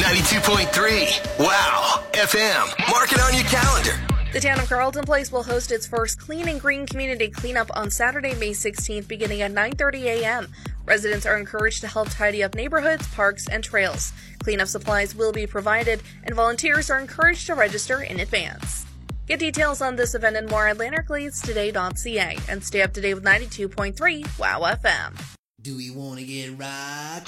92.3. Wow. FM. Mark it on your calendar. The town of Carlton Place will host its first Clean and Green Community Cleanup on Saturday, May 16th, beginning at 9:30 a.m. Residents are encouraged to help tidy up neighborhoods, parks, and trails. Cleanup supplies will be provided, and volunteers are encouraged to register in advance. Get details on this event and more at lanarkleadstoday.ca and stay up to date with 92.3 WOW FM. Do we want to get rocked?